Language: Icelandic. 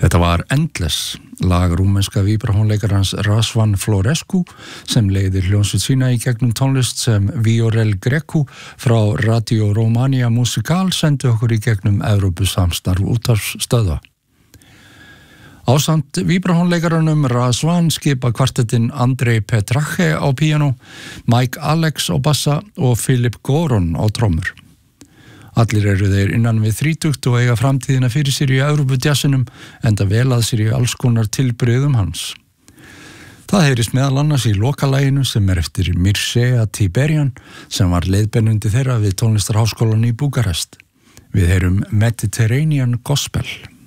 Þetta var Endless, lag rúmenska víbrahónleikarans Razvan Florescu sem leiðir hljómsveit sína í gegnum tónlist sem Viorel Grecu frá Radio Romania Musical sendi okkur í gegnum Evrópusamstarf útvarpsstöðva. Ásamt víbrahónleikaranum Razvan skipa kvartettinn Andrej Petrache á píanó, Mike Alex á bassa og Philip Goron á trommur. Allir eru þeir innan við 30 og eiga framtíðina fyrir sér í Evrópujassinum enda vel að sér í alls konar tilbrigðum hans. Það heyrist meðal annars í lokalaginu sem eftir Mircea Tiberian sem var leiðbennundi þeirra við tónlistarháskólann í Búkarest. Við heyrum Mediterranean Gospel.